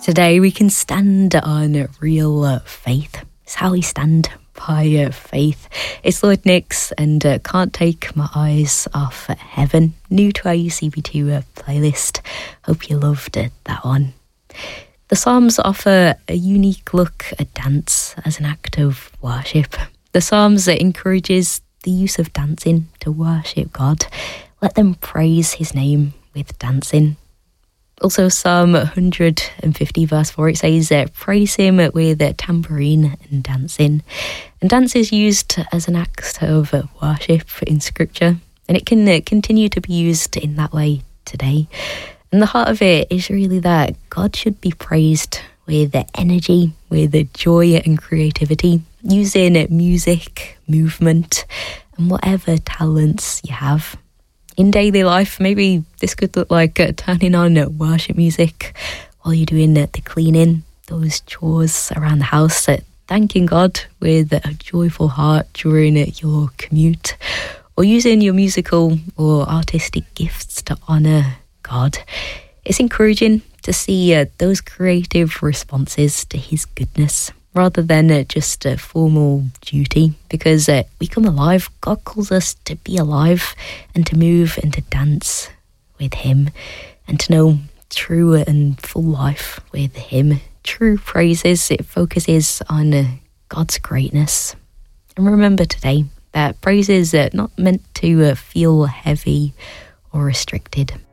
Today we can stand on real faith. It's how we stand by faith. It's Lord Nix and Can't Take My Eyes Off Heaven. New to our UCB2 playlist. Hope you loved that one. The Psalms offer a unique look at dance as an act of worship. The Psalms encourages the use of dancing to worship God. Let them praise his name with dancing. Also, Psalm 150 verse 4, it says, praise him with tambourine and dancing. And dance is used as an act of worship in Scripture, and it can continue to be used in that way today. And the heart of it is really that God should be praised with energy, with joy and creativity, using music, movement, and whatever talents you have. In daily life, maybe this could look like turning on worship music while you're doing the cleaning, those chores around the house, thanking God with a joyful heart during your commute, or using your musical or artistic gifts to honour God. It's encouraging to see those creative responses to his goodness, rather than just a formal duty, because we come alive. God calls us to be alive and to move and to dance with him and to know true and full life with him. True praises, it focuses on God's greatness. And remember today that praise is not meant to feel heavy or restricted.